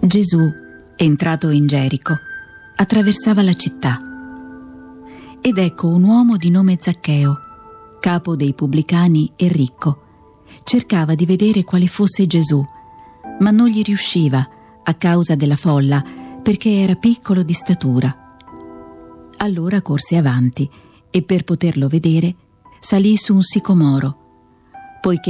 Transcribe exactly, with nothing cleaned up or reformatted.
Gesù, entrato in Gerico, attraversava la città. Ed ecco un uomo di nome Zaccheo, capo dei pubblicani e ricco, cercava di vedere quale fosse Gesù, ma non gli riusciva a causa della folla, perché era piccolo di statura. Allora corse avanti e per poterlo vedere salì su un sicomoro, poiché